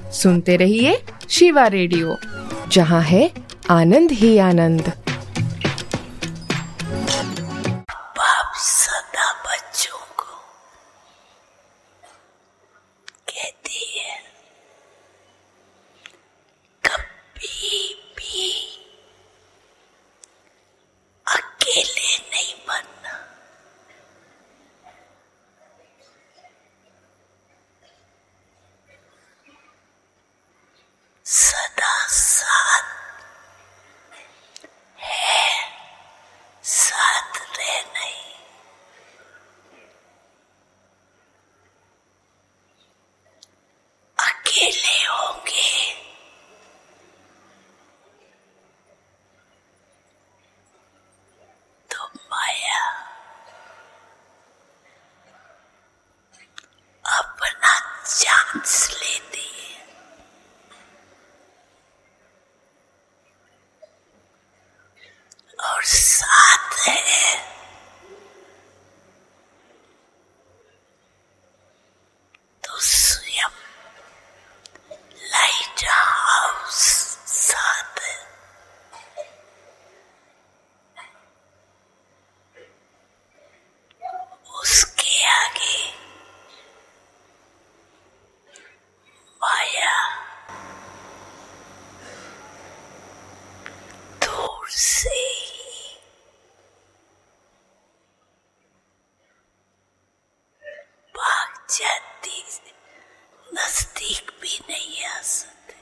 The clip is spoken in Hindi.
सुनते रहिए शिवा रेडियो, जहाँ है आनंद ही आनंद। बाप सदा बच्चों को कहती है, कभी भी अकेले नहीं बनना। सदा साथ है, साथ रहना ही। अकेले होंगे तो माया अपना चांस लेती है। और साथ है तो स्वयं लाइट हाउस साथ है। उसके आगे माया दूर से ही भाग जाती, नजदीक भी नहीं आ सकती।